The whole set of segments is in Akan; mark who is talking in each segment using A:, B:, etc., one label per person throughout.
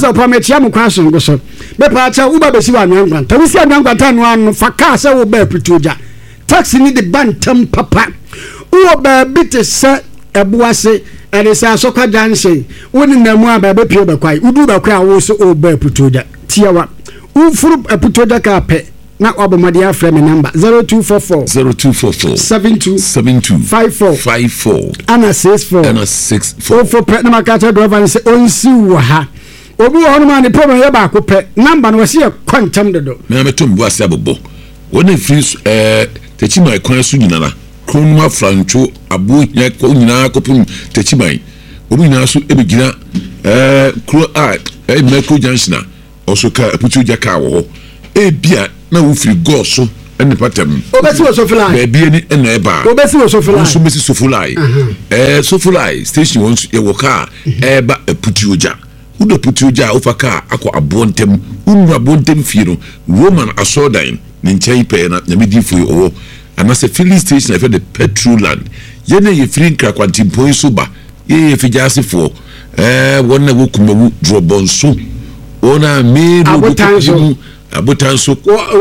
A: asa prometia mu kwaso ngo so me pa cha uba besi wa nwankwanta we si nwankwanta no an fa ka se wo ba putoja taxi ni de bantam papa wo ba bit se ebuase ere sa so kwa janse woni namu aba ba pie ba kwai udu ba kwa wo so o ba putoja tiawa ufuru putoja ka pe na obomade afre me number 0244 72 54 ana 64 for pre na makata driver say onsi wo ha obi wo no ma ne problem ye ba ko pe number no wase kwantam dodo
B: me metom bu ase abobo woni free techimai kwan su nyina na kronuma francho abo nya ko nyina ko pum techimai obi nyina so ebegina kro micro junction also ka putuja ka wo ebia na wo free go so ene patem
A: obesi wo so fly
B: be ni ene ba
A: obesi wo so fly
B: so besi so fly so fly station won e wo ka ba putuja udo putuja ofa ka akọ abontem unwa abontem fie no Roman asodan ni nchai pe na nyamedifo owo anase filling station for the petrol land yene ye free nkra kwantimpo so ba ye fijasefo wona wo kumawu drobonso ona me abotanso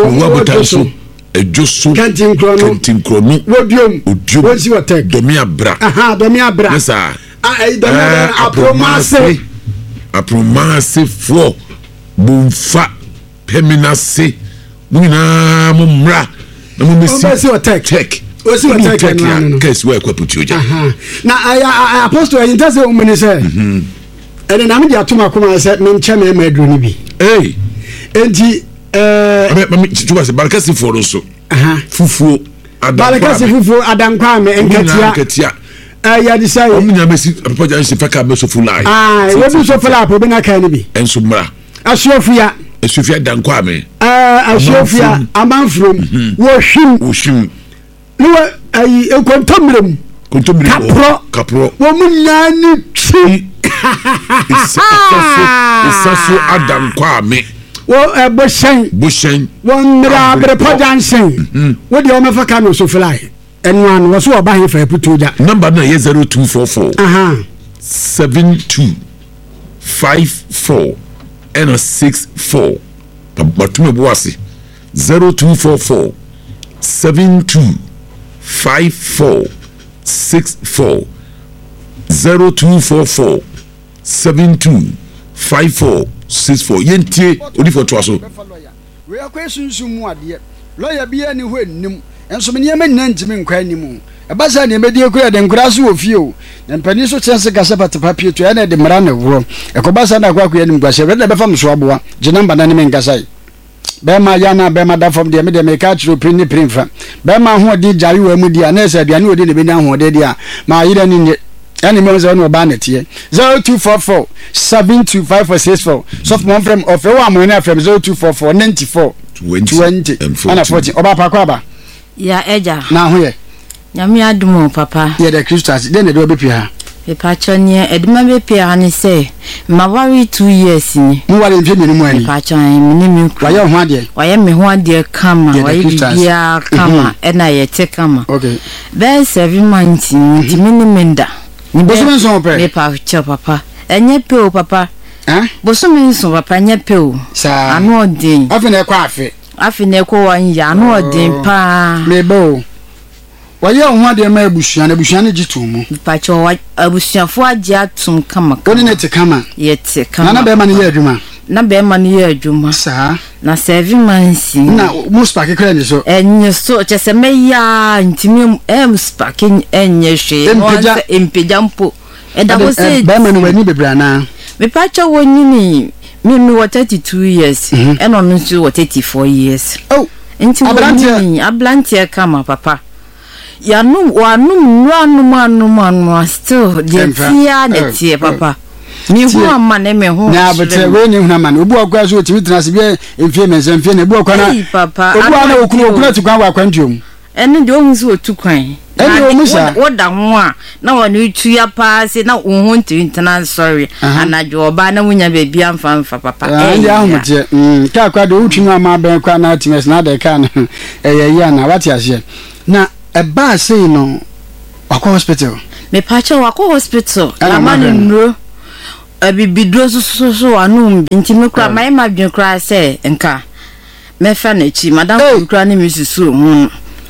B: ejoso kantinkrono
A: wodiom wonsi watek
B: domia bra
A: nesa domia
B: apromase fo bumfa peminase muna mumra na mumesi
A: watek osi watek no
B: case we kwa putuja
A: na apostle yintase umenese ene na me dia tuma kuma se me nche me madru ni bi enti
B: mami tuba se barakasi fo so fufuo
A: barakasi fufuo adankwa me enkatia ya di sai
B: omunya mesi papa jansi faka me so fulai
A: we bi so fulai po be na kan ni bi
B: enso mra asofia dankwa me
A: asofia amanfrom wo hwim no ayi ekontomrem kapro wo munya ni chi
B: isaso adankwa me
A: wo boshen wo mra brepo jansen wo de o me faka no so fly enu an wo so oba he fa putoja
B: number na 0244 72 54 and 64 batume boase 0244 72 54 64 0244 72 54 64 yentie odi for to so
A: we akwesunsu mu ade lawyer bia ni ho ennim enso me niam nnantimi nkwa anim ebasa ne medie kura de nkura so ofie o na mpani so chense gasa patapa pieto ya na de mra na wuro ekobasa na akwa anim gwase rede be fam so aboa je namba na ne me ngasai be ma ya na be ma da fam de me de me ka chiro pin fa be ma ho di jari wa mu di na ese aduane odi ne be na ho de dia ma yira ni ani me zo no ba na tie 0244 725464 so from from of e wa mo na from 0244 94 20 ana 40 oba pa kwa ba
C: ya eja
A: na ho ye
C: nyame adumo papa
A: ye de Christus de ne do be pia
C: e pa chonye eduma be pia ni se ma wari 2 years ni
A: mu wari mfe ni mu ani
C: pa chon mi ni ku
A: wa ye ho ade
C: kama wa ye bia kama e na ye te kama
A: okay
C: be 7 months ni minimenda ni
A: bo so so pe
C: me pa cho papa enye pe o papa bo so me so papa enye pe o
A: sa
C: anu odin
A: afi na kwa afi
C: na ko wan ya anu odin pa
A: me bo wa ye ho ade ma abusuan gitumu
C: pa cho abusuafo age atum kama
A: oni ne te kama
C: ye te kama
A: na be ma ne ye adwuma
C: na be ma ne ye adwuma
A: sa
C: na 7 months
A: na mu spark kra ni so
C: enye so chese me ya ntimi spark enye hwe empejampo edabo se
A: be ma ne wani bebra na
C: me pa cho woni ni me 32 years and on nso 34 years
A: oh
C: enti ablantia kama papa ya no anu still dia netie papa ni hu amane me hu
A: na bete we ni hu amane obu akwa so timi transi bia enfie mense enfie na obu akwa na
C: papa
A: obu ana okunu tukwan wa kwantuom
C: ene de ohun so tukwan
A: ene o musa
C: woda ho a na wonu tu ya paase na ohun ntintana sorry anajo oba na munya bebia amfa papa
A: ya ahumje ka akwa de utunu ama ben kwa na times na de ka na ya na wati ase na eba say no wako hospital
C: me pacha wako hospital na manu nro bibidro so anu ntimi kura mai madwen kura se nka me fa na chi madam kura ni misusu hu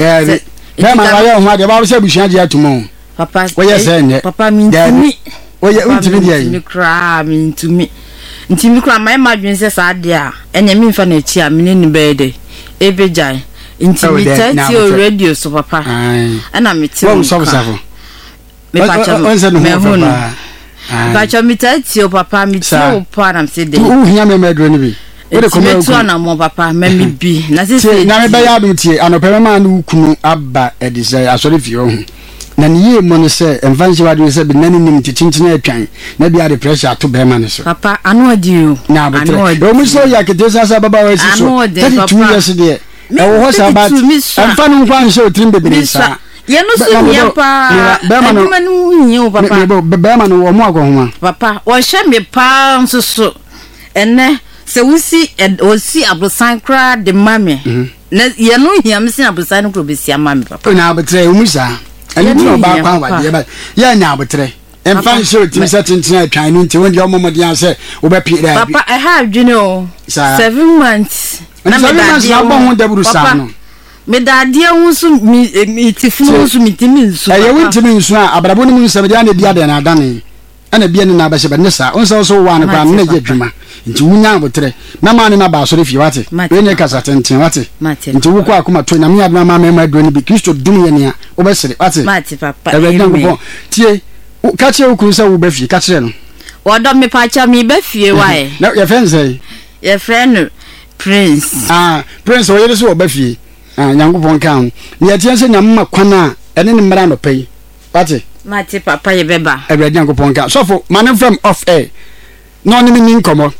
A: be ma wa yo ho de ba se bushia je atumo
C: papa
A: oye se ne
C: papa mi ntimi
A: oye untimi de yi
C: kura mi ntimi kura mai madwen se sa de a enya mi fa na chi a me ni be de ebejai ntimi tati o radio so papa ana me ti
A: wo so safo
C: me pacha me hu bacha mi tati o papa mi ti o pa na se de
A: u hia me medro ni bi we de come
C: ku na mo papa me mi bi na se
A: na me ba ya dum tie anope ma na kunu abba edise asori fi ho na ni ye mo ne se emfansi wadu se bi nani nim titintina atwan na bia de pressure to be ma ne so
C: papa anu odi o
A: na betre o mu so ya kete sa baba wa si so 32 years de e wo ho sa ba emfa no kwan so trim bebere sa
C: ye no so mi pa aduma no nyi o papa
A: be ma no wo mo akohoma
C: papa wo hye me pa nso so ene se osi abrosan kra de mame na ye no hiam sin abrosan no kro be sia mame papa
A: na betre o mu sa ani no ba kwa wa de ba ye nya betre emfa so trim sa tintina atwan no nti won de omomode an se wo be pi da
C: papa I have junior 7 months
A: na me da dia ho ho daburu sa no
C: me da dia unsu mi tifunu unsu mi timi nsu
A: ye wintimi nsu a abrabo ni nsu dia na dia na adane ana bia ni na ba se ba ne sa onso so wa na kwa na ye dwuma nti wunya abotre na ma ne na ba so refi wate we ne kasa tenten wate nti wo kwa akoma to na me aduna ma ma do ni bi Kristo dum ye ne a wo be sere wate
C: mate papa
A: e be ngo tie ka che wo kuru sa wo be fi ka che no
C: wo do me pa cha mi be fie wae
A: na ye fense
C: ye friend Prince
A: Prince wo ye so wo be fie nyankopon kan ni atia se nyamma kwana ene ne mra no pay wate
C: mate papa ye beba
A: e be nyankopon kan so for man from off air no ni min komo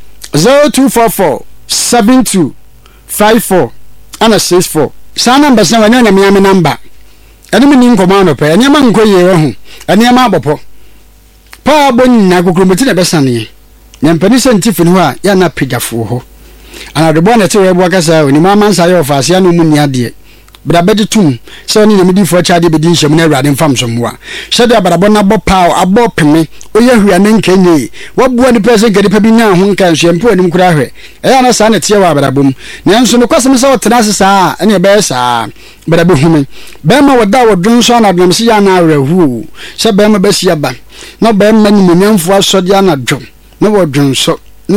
A: 0244 72 54 ana 64 sa number se wanya na miame number ene min komo no pay ene ma nkoye ho ene ma abopo pa bonni na kokromoti na besane nyampani se ntifu ni ho a ya na pejafo ho ana de bona te we bo kasa oni mama nsa ye ofase anu mu nia de bra bedi tum se oni ne medi fo cha de bedi nhyem na awade mfam so moa se de abara bona bo paw abo peme oye hua ne nkenye wabuo ni pese gede pa bi nya ho nkan hyempo anim kura hwe eya na sa na tie wa abara bom nanso no kwasem se wotena se sa ene be sa bra be hume be ma woda wodun so na dum se ya na awrahu se be ma be sia ba na be ma ni munyamfo asode ana dwom na wodun so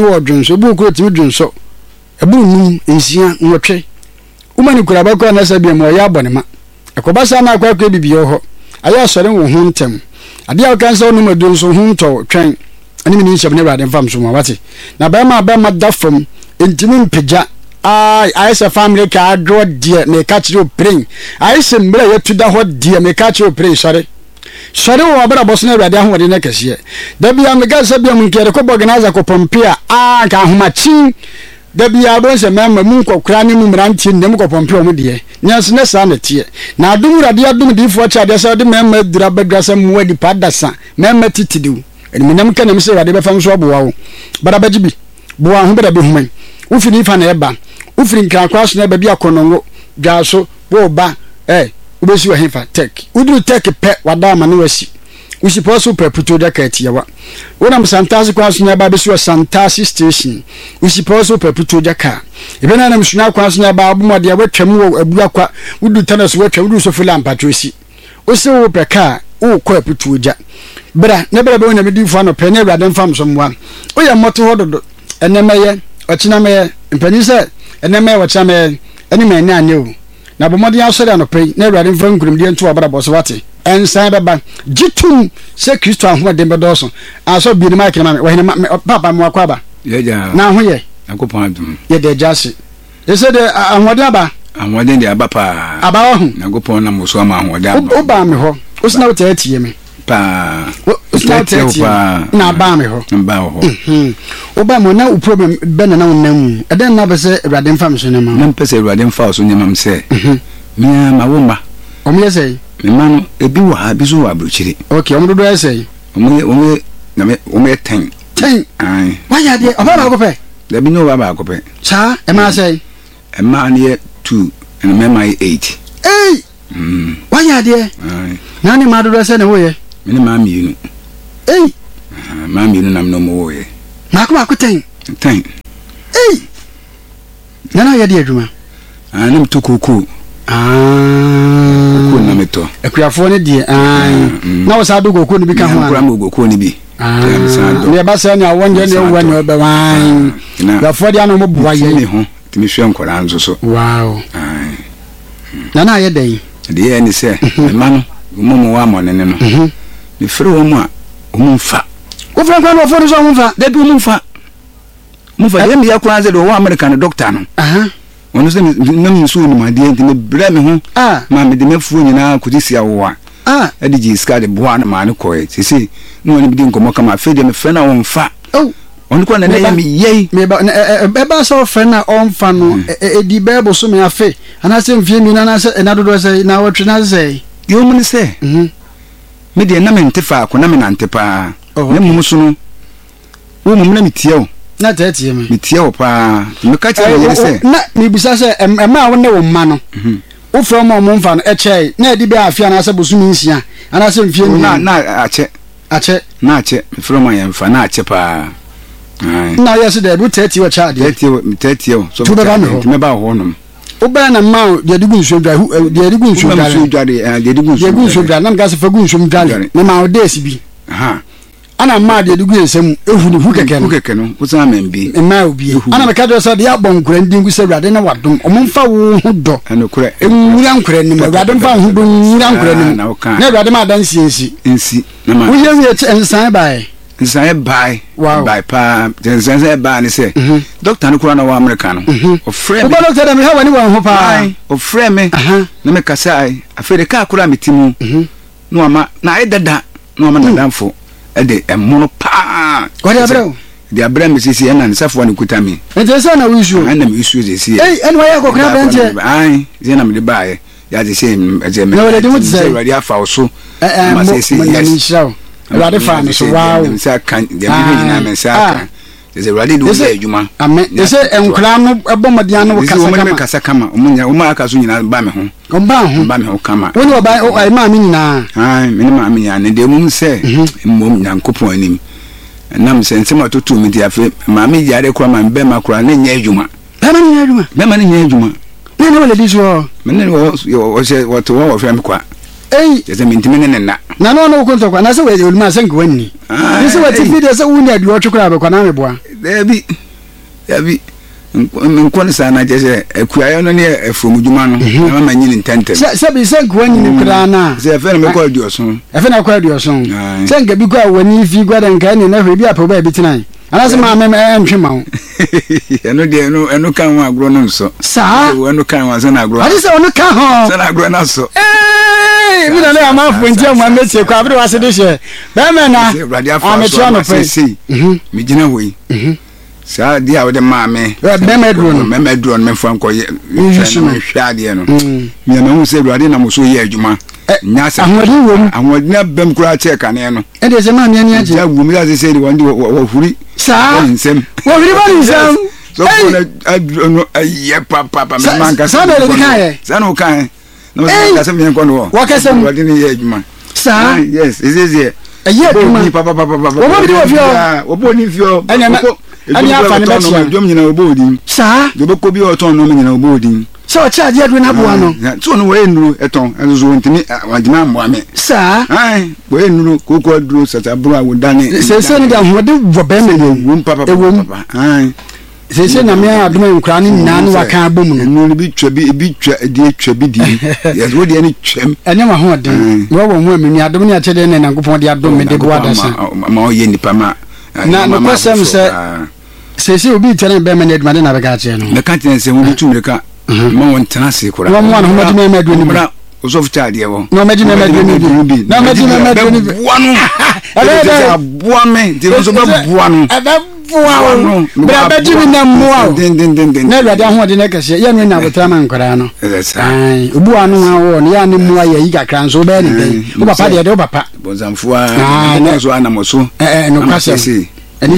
A: bu ko timi dun so ebu num ensia nwotwe umani kura ba ko na sabi mo ya bonema ekobasa na akwa kwa bibio ho aya sore wo hu ntem ade a kan so no madun so hu nto twen ani mi nhyem ne rade mfam so mo wate na ba ma da from entimi mpegya ai se family ka adro die me ka chiro prin ai se mra ya tuda ho die me ka chiro prin sore wo abara boso na rade ahode na kase da bia me ga sabi am nkere ko organizer ko pompia ka homachi da bia bo se memma mu nkokura ne mu mrantie ne mu ko pompia mu de nyanso ne sa na tie na adum rade adum di fo cha de sa de memma dura badra sa mu wadi padasa memma titidiu eni minam kana mi se rade be fam so bo wawo bara bajibi bo wa ho bada be human wo fini fa na eba wo fini nkra kwa so na ba bia konongo dwa so wo ba ubesi wa hefa tek udru tek pe wada ma ne wasi usi poso pe puto da ka tiawa wona msantasi kwa so na ba besu wa santasi station usi poso pe puto da ka ebe na msuna kwa so na ba abumode ya watwam wo abua kwa udu tanas watwam udu so fula mpatrosi usi wo pe ka wo kwa puto ja bra ne bra be wona medi fu ano pe ne awrade mfam so mwa wo ya moto hododo enemeye ochina meye mpanise enemeye wacha meye eni me na ane o na bomodi asore anope na awrade mfam nkurumdie nto abara boso wate ensan beba jitum se Kristo ahode bedoso aso bi ni ma kire ma we papa mo akwaba
D: yeja
A: na ho ye
D: akopon adum
A: ye de jase ese de ahode aba
D: ahode de aba pa
A: aba ho
D: akopon na muso ama ahode aba
A: o ba me ho o sina wo tie me
D: pa
A: o sina tie na ba me ho
D: ba ho
A: o ba mo na o problem be na wonam eden na be se awrade mfam so ne ma
D: na pese awrade mfa so ne mam se mi ma wo ma
A: o me say
D: mano ebi wa ha bi so wa brochire
A: okay omo do say
D: omo na me omo 10 ai
A: why ya de oba ba ko pe
D: da bi no ba ko pe
A: cha e ma say
D: e ma ne 2 and me my 8
A: why ya de
D: ai
A: na ni ma do say ne wo ye
D: me ne ma mi nu Mami no nam no mo ye.
A: Na ko akoten.
D: Ten.
A: Nana ya de adwuma.
D: Nam to kuku. Kuku na meto.
A: Akuafo ne de na wo sa do goku ne bi ka ho
D: an. Na goku ne bi.
A: Ne ba sa ne awonje ne wo ne oba wan. Ya fo de anu mo boa ye
D: ne ho. Timi hwe nkora nzo so.
A: Wow. Nana ya de.
D: De ye ni se, ma no, mo wa mo ne no. Ni fere wo mu a, wo mfa.
A: Wo fere kwa no fo so mfa.
D: Da bi wo mfa. Mfa ye mi ya kwa ze do wo American doctor no. Ono se nam nso ni ma de ntime bra me ho. Ma me de mefu nyina kudisi awo a. E de ji ska de boa na ma ne koe. Sisi no ni bi de nkomo kama fe de me fe na wo mfa. Onu kwa na ye mi ye
A: me ba so fe na on fa no edi bebo so me afe ana se mfie mi na se na dodo se na wotwe na se
D: yo mun se me de na me ntefa ko na me na ntepa na mu so no wo mu na metie o
A: na tatie me
D: metie o pa me ka che ye se
A: na me bisa se ma wo na wo ma no wo from mo mfa no eche na edi be afia na se bosu mi nsia ana se mfie mi
D: na ache na ache from ya mfa na ache pa na
A: yes de do 30 wa cha de
D: 30 o so me ba ho no
A: oba na ma de digu nso dwa de digu nso dwa
D: de digu
A: nso dwa na nga se fagu nso dwa na ma o de sibi ana ma de digu ensem ehunu hu keke
D: no wo sa membi
A: ma obi ana me ka do so de abon nkura ndingu se wrade na wadom omfa wo hu do
D: ana kura
A: nwura nkura ni ma wrade mfa hu do nwura nkura ni na wrade ma dan siensi
D: na ma
A: wo ye wi ensan bae
D: nsaye bai pa nsaye bai ni se doctor no kura na wa America no o frame
A: o doctor dem ha wani wa ho pa
D: o frame na me kasa ai afere ka kura metimu no ama na ai dada no ama dadanfo e de emono pa
A: wadi abrao
D: de abra me sisi na nsafo ni kutami
A: ente se na wisu
D: na me wisu de si
A: eni wa ya ko kra benje
D: ai ze na me de bai ya de se je me
A: no wadi mu tse
D: wadi afa oso
A: ma sisi yes Rade fa me so wow
D: sa kan de me na me sa kan de rade do se adwuma
A: amen de se enkra no ebomadian no
D: kasa kama omunya o ma aka so nyina ba me ho ba me ho kama
A: woni oba ai ma me nyina
D: ai me ma me nyina de mum se mum nyankopon anim nam se nsem atotu me dia fe ma me yare kwa ma be ma kura na nya adwuma
A: be ma nya adwuma na ne wole diso
D: me ne wo se wo fe me kwa yese mintime ne na
A: no ko ntokwa na se we oluma se ngwani ni se wati video se wuni adu otwekura be kwa na meboa
D: dabi nkon sa na je se akuayo no ne efomudwuma no na ma nyini ntente
A: se bi se ngwani ni kura na
D: se fe na me ko adioson
A: na ko adioson se ngabi kwa wani fi gwada nka ni na hwe bi apo ba bi tinan ana se ma me ntwe ma wo
D: eno de eno kan wa agro no nso
A: sa
D: eno kan wa se na agro
A: adi se ono ka ho
D: se na agro na so
A: mi na le ama fonti ama metie kwa abere wase de she be me na ametia no pe
D: mi gina hoyi sa dia wo de ma me
A: be me
D: dro no me fa nko ye hwa de no mi na hu se awurade na mo so ye adwuma nya sa ahwadi na bem kura che kane no
A: e de se ma me ani aje
D: ya wu mi ya se di won di wo huri
A: sa
D: nsem
A: wo huri ba nsem
D: so ko na aye papa me man ka
A: sa de kan
D: sa no kan no sa me nko no
A: wo ka se
D: awurade ni ye adwuma
A: sa
D: yes is easy
A: aye adwuma
D: papa
A: wo ba bi wo fio
D: wo bo ni fio
A: ani afa ne betia
D: dom nyina obodi
A: sa
D: do be ko bi oton no nyina obodi
A: so cha je adu na boa no
D: so no we nuru eton enzo ntimi wajima mboa me
A: sa
D: ai we nuru kokko duro sata bro awudane
A: se ni da hode vo be me
D: wo papa ai
A: se na me aduma nkra ni nyina no waka abom no
D: nuru bi twa de twa bi di yes wo de ani twam
A: ene ma ho de wo wo mu amini adum ni achede ne nankopon de adum me de boa da sa
D: ma o ye nipa ma
A: na no kwasem se obi tene be me ne aduma de na be ga che no
D: me ka tene se wo bi tumreka ma won tena se kura
A: no mo no ma di me adu ni
D: bra osof chaade wo
A: no ma di me adu ni no ma di me adu ni
D: buanu ala buame de so ba buanu
A: buanu bra ba di na muwa
D: den
A: na bra da ho de na kase ye no na botra man nkora no ai buanu ha wo ne ya ne muwa ya yi kakra so be ne den wo papa de wo papa
D: bonzamfua na so anamoso
A: no kwase ani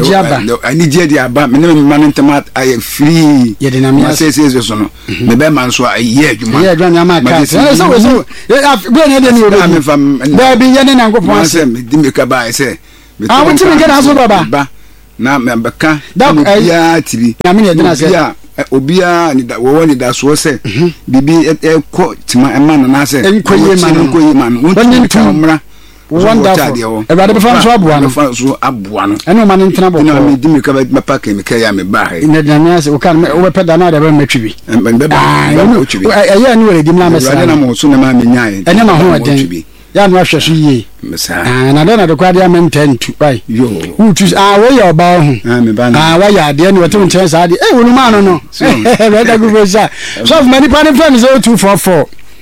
A: ji aba me ne me man ntama ay free
C: ye de na me
D: say so no me be man so ye adwuma
A: ye adwuma ma ka so be ne de ni o me
D: fam
A: ba bi ye ne na nkopon
D: say me di me ka ba say
A: wonti me gana so baba
D: na mbeka ya tibi
A: na me ne dina se
D: obia ni da wo ni da so se bibi ko tima ema na na se
A: enkoye man wonti kamra wonderful everybody be fan so abuano eno man ntena bo
D: na me di me ka ba pack me ka ya me ba he
A: ina da na se o kan o pe da na da ba metwi
D: be ba o twi
A: ya ni wele dim na me sa
D: na mo so na ma me nyae
A: ene ma ho aden ya no ahwe so yi na da na de kwade am 10 to bai
D: yo
A: utu we ya oba ho
D: me ba na
A: wa ya de ni wetu ntwen sa de wonu ma no be da go be sa so many pan friends 0244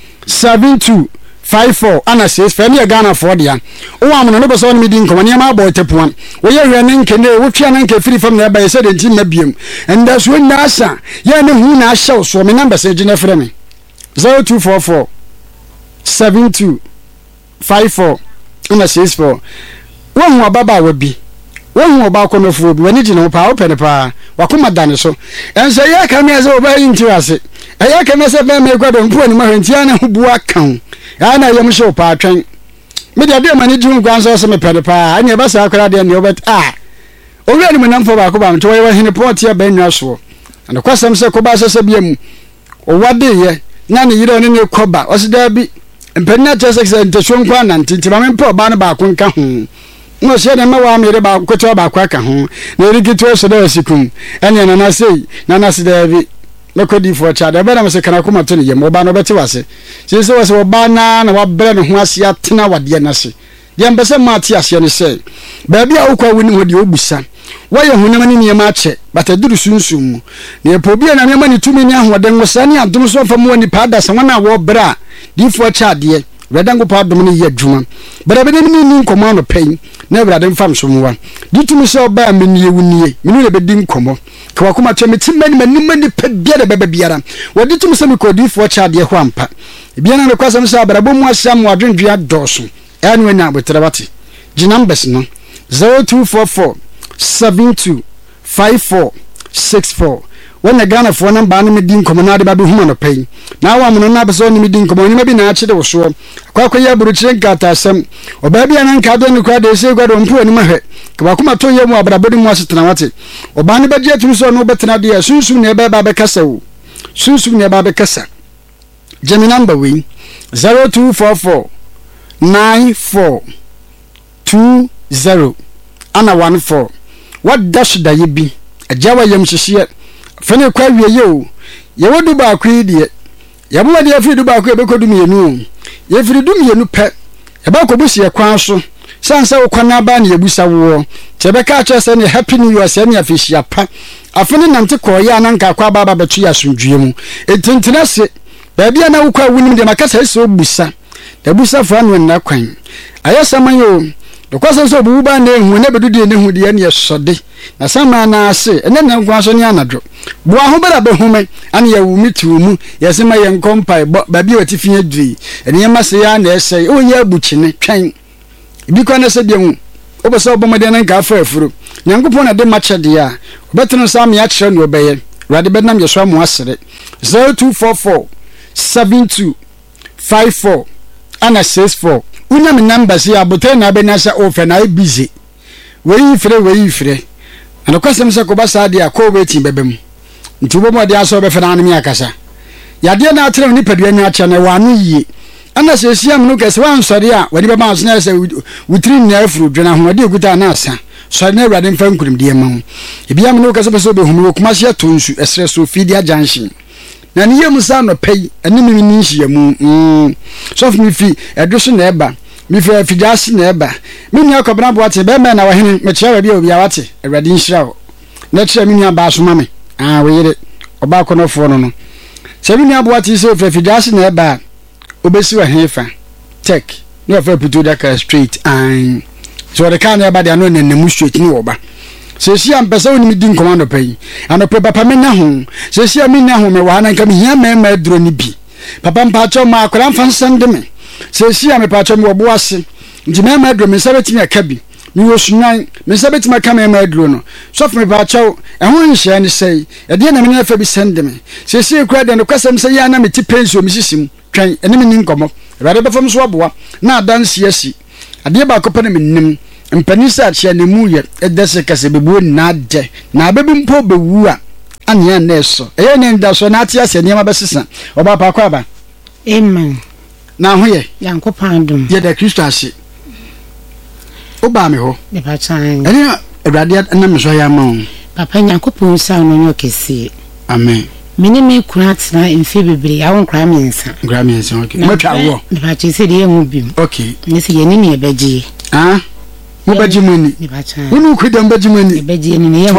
A: 7254 ana says fani ya Ghana for dia o wa no be so no medi nkom ne ma abo tepoan wo ye hwe ne nkene wo twa na nke free from na ba ye se de ntim na biem and that's when na asa ye ne hu na ahye so me number say gina frɛ me 0244 7254 ana says for wo hu baba wa bi wo hu oba ko no fu bi wani gina pa wo pene pa wa ko madane so enso ye ka me se oba yin ase ya ka me se be me kwado mpu ni ma hwentia na hu bua kan ya na yem show pa atwen me de mani djun gwan so se me pede pa anya ba sa akora de ne obet owi ani menam fo ba ko ba mto we hene port ya ba nwa so and kwasam se ko ba se biam o wade ye na ne yire ne koba o se da bi mpenna chese se ntesho nkwa na ntinti ba me mpa ba ne ba ko nka ho no se ne ma wa me re ba ko to ba kwa ka ho na erikito so da sikum anya na na sei na na se da bi lekodi for chada be na me se kana kuma to ne yem oba no beti wase se wase oba na wa bre ne ho ase atena wade na se de mbese ma ati ase ne se ba bia wo kwa woni ho de obusa wa ye honam ne niam ache bataduru sunsum mu ne pobia na me ma ne tumi ne ahode ngosa ne adum so fa mu ni pada se wana wo bra di for chade redango pa adum ne ye adwuma bra be ne ni nkomo no pen na brade mfam so mu wa di tumi se oba me nie wunie me ne be di nkomo kwa kuma cheme timani manimani pe bia de bebe biara wodi tumi se me kodi for chade ho ampa bia na ne kwasam se abra bo mu asam wadwendua doso anu anya abotre bate gi numbers no 0244 725464 when the Ghana for number and medin commonade baby human pay. Now I'm on a person medin common maybe natural or so. Quaquia Bruchin Gata some or baby and Cadon cried they say God on poor in my head. Kwakuma to you more about body was tanati. Or Banny Bajet who saw no better idea soon near Babacassa. Soon near Babacassa. Jimmy number wing 0244 9420 ana 14 what dash da ye bi ajawa yam hihye fene kwa wie ye o ye wodu ba akwi die ye bo de afiri du ba akwi be kodu mienu ye firi du mienu pe ye ba ko busie kwan so sansa wo kwan aba na ye busa wo chebe ka cha se ne happy new year se ne afihia pa afene nante ko ye ananka kwa baba betu ya sundue mu entintina se ba bia na wo kwa wunim de makasa ese obusa da busa fa no na kwan ayasaman yo because so bu ba na ehu na bedu de ne hu de ne sode na sama na ase ene na nkwa so ne anadro bu ahobara be hume ane ya wumi tumu yesema ye nkompai ba bi watifie dui ene yema se ya na ese o ye abuchi ne twan bi kwa na se de hu oboso obomode na nka afa afuro nyankopon na de mache de ya obeteno sam ya kire no obeye rade bednam ye so amu asere 0244 7254 ana 64 una mi numbers ya bote na be na sha ofe na busy we fire ana kwasem se ko basa de akọ weti bebem nti bo mo de aso be fena anemi akasa ya de na atrem ni padua nya acha na wa no yie ana se siam no kese wan sori a wadi be ma so na se witri na afuru dwena ho de okuta na asa so na awrade mfa nkurim de ma ho ebiam no kese be so be hunu kuma se atonsu esre so fidia junction na ne yemu sa no pay animi ni nhia mu so fi mi fi edoso na eba mi fi afidasi na eba mi ni akobra bo ate be me na wahene me kire bi obi awate awrade nhira ho na kire mi ni aba so mame we yire oba konofo no se mi ni abo ate se fi afidasi na eba obesi wa hefa tech no fa putu da ka straight and so the kind eba dia no nemu straight ni oba se sia mpesa woni mi din commando pay anope papa me na ho se sia mi na ho me wa na nka mi hia me aduro ni bi papa mpa cho ma akora mfa nsande me se sia me pa cho me obo ase nti me aduro me sabeti aka bi mi wo sunan me sabeti maka me aduro no so me pa cho e ho nhia ni sei e de na me na fa bi sende me se sia kura de no kwasem se ya na me ti pension mi sisim twan ene me ni nkomo rade be fam so aboa na adanse asi ade ba ko pa na me nim mpanisa che ne mu ye edese kase bebu na de na bebi mpo bewu a anya na eso eye ne nda so na atia se niam abesesa oba pa kwa ba
E: amen
A: na ho ye
E: Yankopɔn dum
A: ye da Kristo ase oba me ho
E: ne pa chan
A: ene awrade na me so ya ma
E: papa Yankopɔn sa no no kesi
A: amen
E: mini me kuna tena mfe bebre ya wonkra me nsa
A: okay matwa wo
E: ne pa che se de hu bim
A: okay
E: ne se ye ni me beji
A: mo baji mani
E: ne pa chan
A: wonu ku dem baji mani
E: beji ni ne ye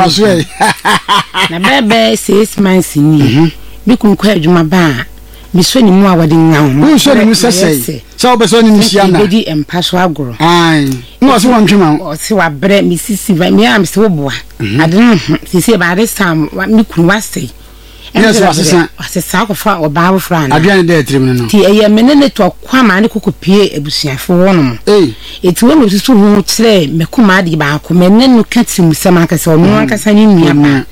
E: na bebe 6 months ni bi kun kwa adwuma ba mi so ni mu a wade nyawo
A: mo so ni mu sesei so obeso ni nsia na
E: beji empaso agoro
A: ai mo so wantwema
E: o se wa bre mi sisi va mi am se wo boa ade no sisi ba de sam mi kun wasei
A: yes
E: wasesa ko fa oba wo fra na
A: aduane de etrim no
E: ti eye menene to kwa ma ne kokopie ebusuafo wono eti wo no susu hu kire mekuma de ba ko menene katim sem aka se ono aka ni nua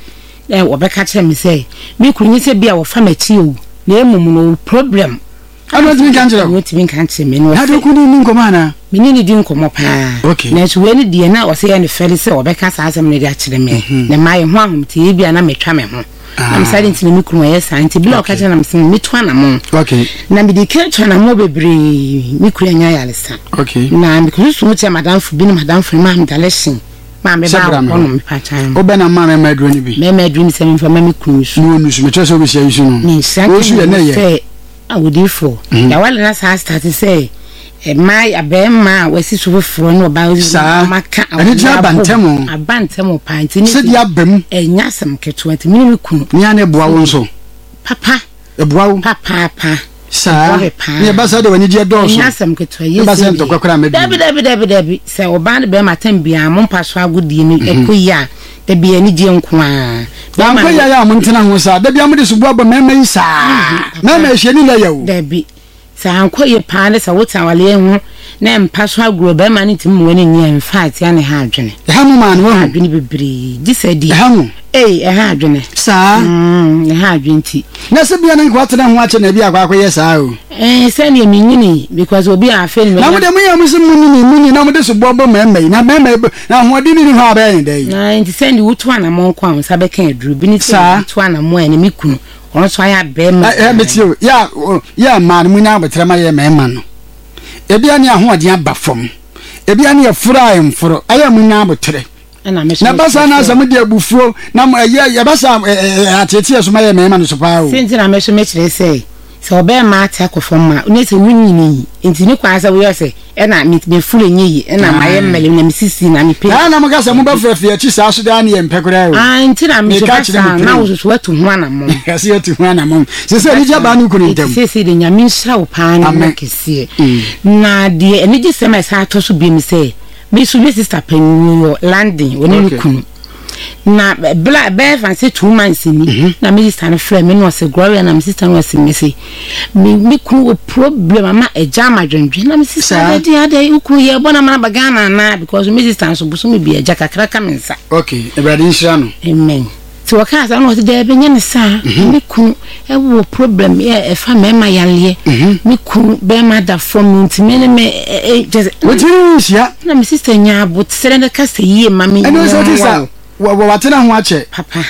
E: ba wo be ka kire mi se mi kunyi se bia wo fa machi o na emum no problem
A: ano timi kan kire
E: wo timi kan kire me no
A: ha do kuni ni nkoma na
E: menene di nkomo pa na so we ni die na wo se ya ne fere se wo be ka sa asem ne de akire me na mai ho ahom ti bia na metwa me ho I'm silent in the micro, yes, and to block at them, some mitwana. Okay. Nambi catch na mo bebre mikro nya yalesa. Okay. Na because so much madam for being madam for mam daleshin. Mam be ba on pa time.
A: Obena mam me madroni bi.
E: Me madroni se me for mam kunus.
A: No nusu me tso be sia yusu no.
E: Ni sanki ye na ye. Awudifo. Ya wale na sa start say my abema wasi so foforo no ba maka
A: ani ti
E: abantemo panti ni
A: se dia abem
E: enya sam keto anti mini kunu
A: ni ane boa won so
E: papa
A: boa wo
E: papa
A: sa ni ba sa de wani dia do so
E: enya sam keto yes
A: ba sa to kwakra me
E: dabi se oba ne be matam bia mo mpa so agodi ni ekoya da bia ni die nko a
A: ba nko ya mo ntena ho sa da bia mo de so boa ba mema yi sa mema ehye ni la yawo
E: dabi sa anko ye paane sa wota wale hu na mpaso agro be ma ne tim woni nya in fact ya ne ha adwene
A: ha mu ma no ha
E: adwene bebre di sa di
A: ha mu
E: ha adwene
A: sa
E: ha adwenti
A: na se bia ne nko atena ho ache na bia akwa ye sa o
E: se ne minyini because obi a fe ni
A: na mo de mo ya mo se munini na mo de so bobo mema na mema na ho de ni ho aba yin dai
E: na nti se ndi wutu ana mo nko a sa be kan aduru bi ni se wutu ana mo ene mikunu ono so ya be ma
A: betio ya man mu na betrema ye mema no ebia ne ahoɔden aba fam ebia ne yɛfura emforo aya mu na betre na basa na asam de abufuo na ye basa atete so ma ye mema no so pa o
E: sinti na meso mekire sei so be ma ata kofom ma ne se wunyini enti ne kwa asa wo yose na me fure nyi na ma ye mmele na misisi na me pe
A: na mo gasa mo ba frafri achi sa so da ne ye mpekora o
E: enti na me so basa na wo so watu ho ana mo
A: kasi watu ho ana mo se se ni jaba no kunu ntam
E: se se de nyame nhira wo pa na kese na de eni je se ma sa to so bi mi se me so me sister penyo landing woni kunu na bla be fancy 2 months ni na me sister na friend me no se gloria na me sister no se me say me ku problem ama eja madwendwe na me sister dey ade uku ye bona ma bagana na because me sister so buso me bi eja kakra ka mensa
A: okay ebrade nhira no
E: amen so waka sa no dey be nyane sa me ku e wo problem e fa me ma yale me ku be ma da from ntime me just
A: wetin
E: na me sister nya but serenda ka se yie ma me
A: eno so tisa watena ho ache
E: papa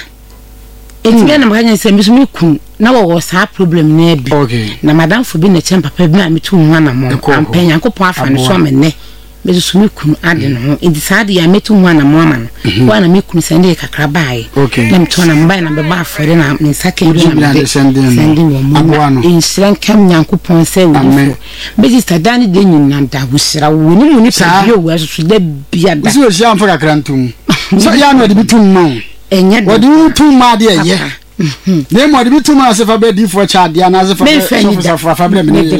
E: enti na maganya se miso me ku na wo sa problem na bi na madam fo bi na chen papa bi na me tu ho na mo ampanya ko po afa no so me ne me so me ku ade no enti sa de ya me tu ho na mo ama no wa na me ku sende kakra bae na me to na mba na be ba afore na me sake bi na me sende wo mo insran kam nyanko pon se wo me sister dani de nyin na da busira wo ni ni pa bi o wa so da bia da
A: so si amfa kakra ntum so ya no de bitum ma
E: enya
A: de bitum ma de ye ne mo de bitum ma se fa be di fo cha dia na se fa so fa be me ne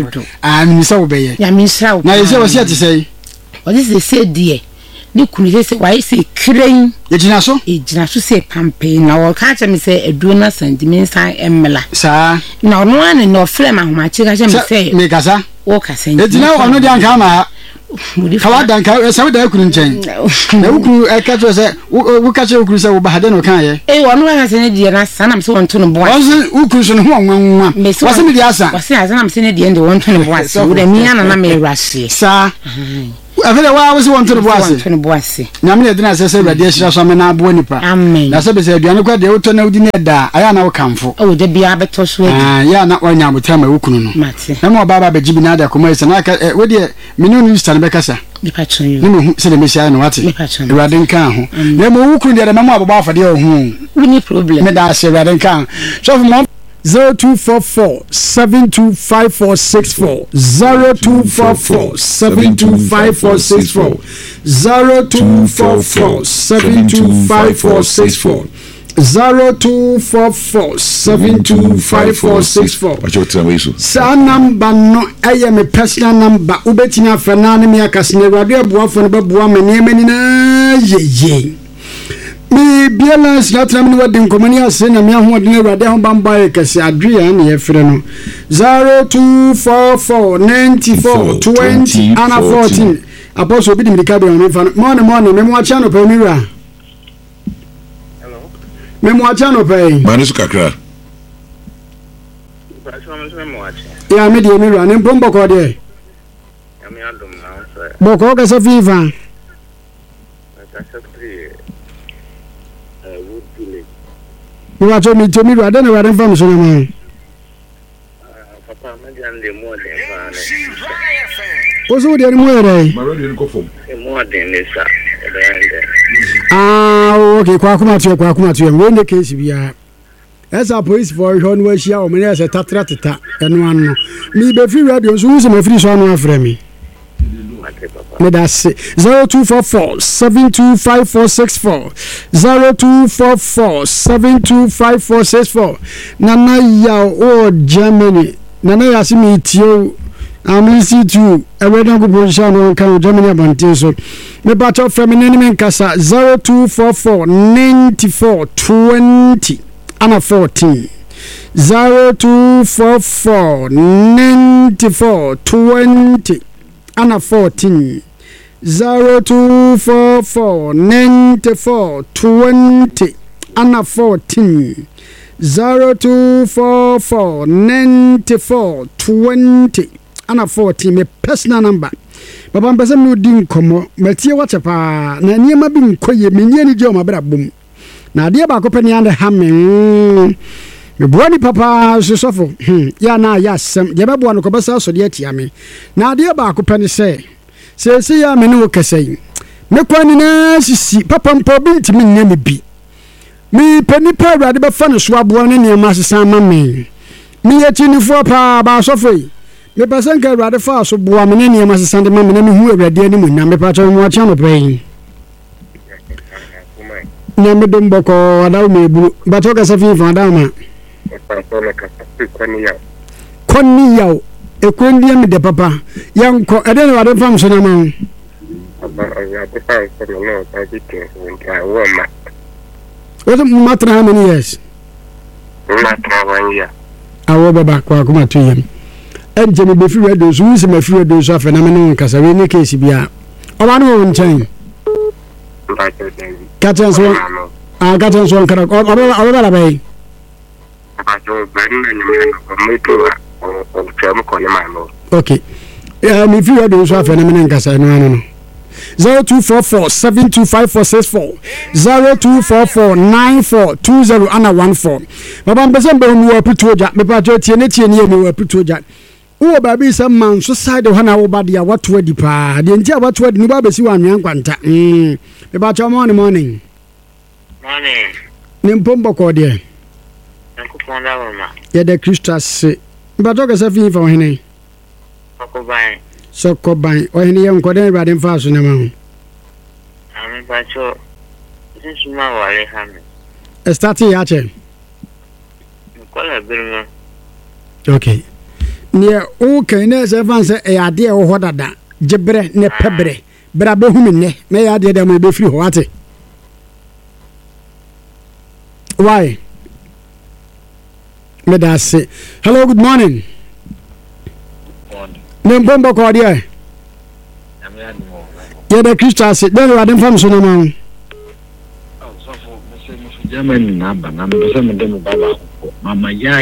A: mi so be ye
E: ya mi sra
A: na ye se wo se ti sei
E: o dis se die ni kunu se wa se kren
A: ye jina so
E: se pampe na o ka cha mi se edu na sentimental emela
A: sa
E: na no ane no frɛ ma homa chi ka cha mi se
A: me kasa
E: o ka se
A: e jina ono de anka ma kala danka e se da kunu nchen na ukuru e ka to se wo ka che ukuru se wo ba hade no kan ye
E: ono ka se ne die na sana mi se won to no bo
A: wo se ukuru so no ho nwanwa wo se mi di asa
E: wo se asa na mi se ne die ndi won to no bo asa wo da mi ana na me rase
A: sa afele wa wo se won to no boase na me de na se radiation so me na abo nipa
E: amen
A: na se be se aduane kwa de woto na wudi na da aya na wo kamfo
E: de bia beto so
A: ya na onya mutama wukunu no na mo baba be jibi na da ko mai se na ka wo de minunu Easter be kasa ni se de mesia no wate Ewurade nka ho na mo wukunu de na mo ababa afade ho
E: ni problem
A: me da se Ewurade nka so mo 0244 725464 0244 725464 0244 725464 0244 725464 sa number no aye me personal number ubetini afana ne me akasne Ewurade abuafo ne babua me na yeye mi balance na tram ni wadin komani ase na mi ahoden Ewurade ho bamba e kase adria na ye frɛ no 0244 94 20 ana 14 apostle bi dimika be on fa morning memo acha no pa miwa hello memo acha no pa
B: manisu kakra
A: ya me de miwa ne pombo ko de ya
F: mi adom na so
A: boko ka sa fifa you are told me to me I don't know where I'm from so na
F: papa me dan de mo de fa ne
A: o so de mo ere
B: ma radio ko fom
F: mo de ne sa
A: okay kwa kuma tu we ne case bia esa police for hon we shia o me ne se tatra teta eno anno mi be free radio so use me free so anno afre mi me da se 0244 725464 0244 725464 nana ya o Germany nana ya si mi tio amisi tu eweda go position on kan Germany abante so me bato feminine men kasa 0244 94 20 ana 14 0244 94 20 ana 14 0244 94 20 ana 14 0244 94 20 ana 14 me personal number baba mpese me odi nkomo matie wache pa na niema bi nkoye menye ni je o mabra bom na de ba ko pani ande ha me buani papa sosofo ya na ya sem je be buano ko besa so de atia me na de ba ko pani se ya me ne wo kasai me kwani na sisi papa mpo bi ntimi nya me bi mi pani pa Ewurade be fa ne so abo ne ne ma sesa ma me ye tinifo pa ba sofo me pesen ka Ewurade fa so bo am ne ne ma sesa de ma me ne hu Ewurade ani mu na me pa cho mo acha no pen na me dum boko adaw me buru ba to ka sa fi fa adaw ma konni yaw e kondi am de papa yanko ade na Ewurade fam so na ma what matter how many years?
F: Matter 1 year.
A: Awo baba kwa kuma tu yam. Enje me be free radio so use me free radio so afa na me no nkasa we ne case bia. Oba no won chen. Katan so. Katan so nkara. Oba la bay. Okay. Me free radio so afa na me nkasa no ano no. 0244 725464 0244 9420 ana 14 baba mbese mbe mu waputoja me pa tie ne mu waputoja wo ba bi sam man so side ho na wo ba dia wato adi pa de ntia wato adi ni ba besi wa anwan kwanta me ba cha morning ne mpombo ko de
F: nkuponda woma
A: ye de Christus ba to ka sa fi fa hene
F: akoban
A: Sokoban o hene ye nkode Ewurade mfa so na ma ho
F: ami bacho sisuma wale hame
A: start ya che
F: kola birma
A: okay ne o kan ne se fan se e ade e ho dada jebre ne pebre bra be hu me me ya ade dem be free ho ate why me da say hello good morning Nembombo ko dia. Ya da Christus de Ewurade fam so na ma.
F: So for me German na ba na me se me dem baba ko. Mama ya.